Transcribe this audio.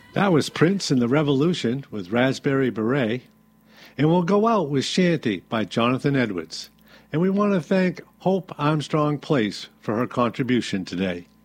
That was Prince and the Revolution with Raspberry Beret. And we'll go out with Shanty by Jonathan Edwards. And we want to thank Hope Armstrong Place for her contribution today.